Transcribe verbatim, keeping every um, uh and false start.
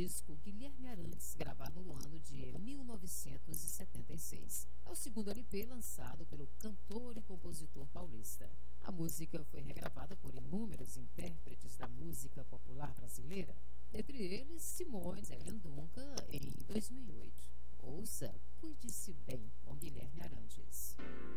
disco Guilherme Arantes, gravado no ano de mil novecentos e setenta e seis. É o segundo L P lançado pelo cantor e compositor paulista. A música foi regravada por inúmeros intérpretes da música popular brasileira, entre eles Simone Mendonça em dois mil e oito. Ouça Cuide-se Bem, com Guilherme Arantes.